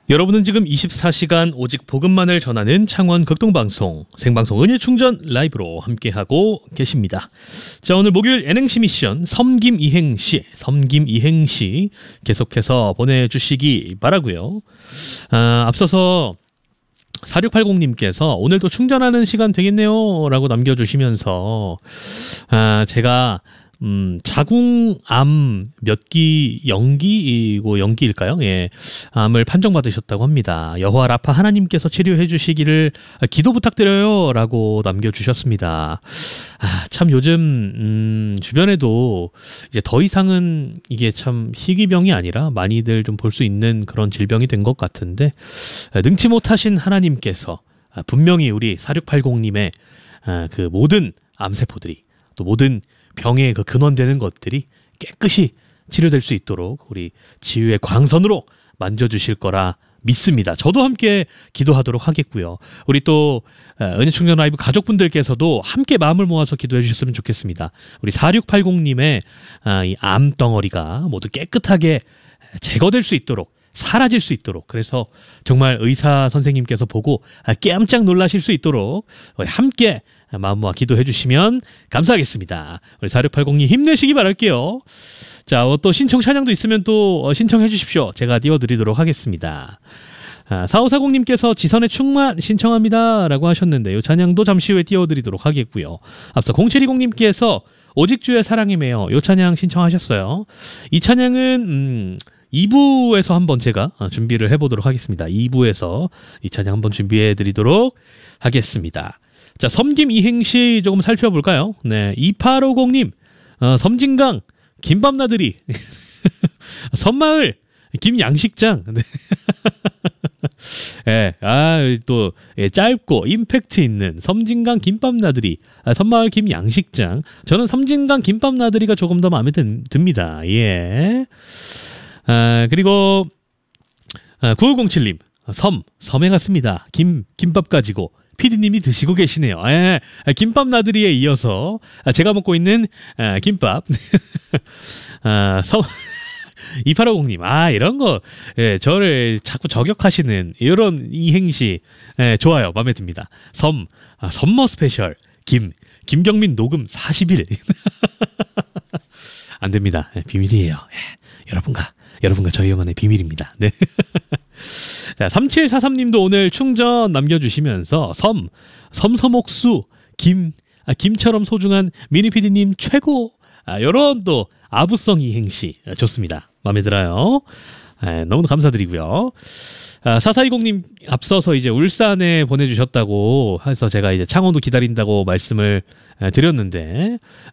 여러분은 지금 24시간 오직 복음만을 전하는 창원 극동방송 생방송 은혜충전 라이브로 함께하고 계십니다. 자, 오늘 목요일 예능시 미션 섬김 이행시 계속해서 보내주시기 바라고요. 앞서서 4680님께서 오늘도 충전하는 시간 되겠네요 라고 남겨주시면서 제가 자궁암 몇 기 연기일까요? 예, 암을 판정받으셨다고 합니다. 여호와 라파 하나님께서 치료해 주시기를 기도 부탁드려요 라고 남겨주셨습니다. 참 요즘 주변에도 이제 더 이상은 이게 참 희귀병이 아니라 많이들 좀 볼 수 있는 그런 질병이 된 것 같은데, 능치 못하신 하나님께서 분명히 우리 4680님의 그 모든 암세포들이 또 모든 병의 그 근원되는 것들이 깨끗이 치료될 수 있도록 우리 지유의 광선으로 만져주실 거라 믿습니다. 저도 함께 기도하도록 하겠고요. 우리 또 은혜충전 라이브 가족분들께서도 함께 마음을 모아서 기도해 주셨으면 좋겠습니다. 우리 4680님의 이 암덩어리가 모두 깨끗하게 제거될 수 있도록, 사라질 수 있도록, 그래서 정말 의사 선생님께서 보고 깜짝 놀라실 수 있도록 우리 함께 마음 모아 기도해 주시면 감사하겠습니다. 우리 4680님 힘내시기 바랄게요. 자, 또 신청 찬양도 있으면 또 신청해 주십시오. 제가 띄워드리도록 하겠습니다. 4540님께서 지선의 충만 신청합니다 라고 하셨는데 이 찬양도 잠시 후에 띄워드리도록 하겠고요. 앞서 0720님께서 오직 주의 사랑이 매여 이 찬양 신청하셨어요. 이 찬양은 2부에서 한번 제가 준비를 해보도록 하겠습니다. 2부에서 이 찬양 한번 준비해 드리도록 하겠습니다. 자, 섬김 이행시 조금 살펴볼까요? 네, 2850님, 섬진강, 김밥나들이, 섬마을, 김양식장. 네. 또, 짧고 임팩트 있는 섬진강 김밥나들이, 섬마을 김양식장. 저는 섬진강 김밥나들이가 조금 더 마음에 듭니다. 예. 그리고, 9507님, 섬에 갔습니다. 김밥 가지고. 피디님이 드시고 계시네요. 김밥 나들이에 이어서 제가 먹고 있는 김밥. 2850님, 이런 거, 저를 자꾸 저격하시는 이런 이행시, 좋아요. 마음에 듭니다. 섬머 스페셜, 김경민 녹음 40일. 안 됩니다. 비밀이에요. 여러분과 저희만의 비밀입니다. 네. 자, 3743님도 오늘 충전 남겨주시면서 섬섬옥수, 김처럼 소중한 미니피디님 최고, 요런 또 아부성 이행시 좋습니다. 마음에 들어요. 너무 감사드리고요. 4420님 앞서서 이제 울산에 보내주셨다고 해서 제가 이제 창원도 기다린다고 말씀을 드렸는데,